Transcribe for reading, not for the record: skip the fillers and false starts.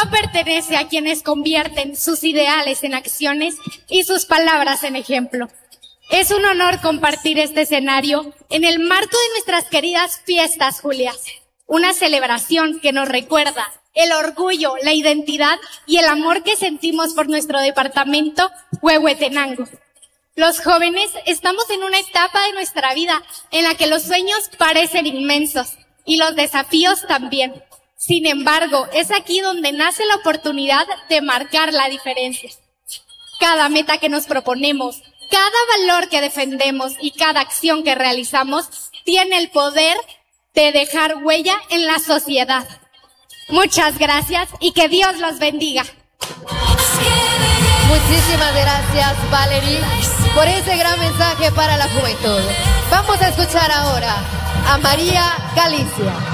pertenece a quienes convierten sus ideales en acciones y sus palabras en ejemplo. Es un honor compartir este escenario en el marco de nuestras queridas fiestas Julias, una celebración que nos recuerda el orgullo, la identidad y el amor que sentimos por nuestro departamento Huehuetenango. Los jóvenes estamos en una etapa de nuestra vida en la que los sueños parecen inmensos y los desafíos también. Sin embargo, es aquí donde nace la oportunidad de marcar la diferencia. Cada meta que nos proponemos, cada valor que defendemos y cada acción que realizamos tiene el poder de dejar huella en la sociedad. Muchas gracias y que Dios los bendiga. Muchísimas gracias, Valerie, por ese gran mensaje para la juventud. Vamos a escuchar ahora a María Galicia.